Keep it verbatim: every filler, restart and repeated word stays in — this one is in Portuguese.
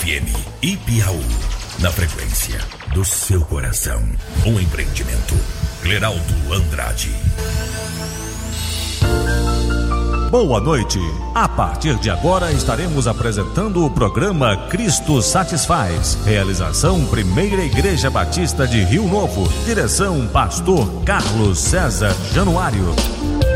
F M e Piauí. Na frequência do seu coração. Um empreendimento. Cleraldo Andrade. Boa noite. A partir de agora estaremos apresentando o programa Cristo Satisfaz. Realização Primeira Igreja Batista de Rio Novo. Direção Pastor Carlos César Januário.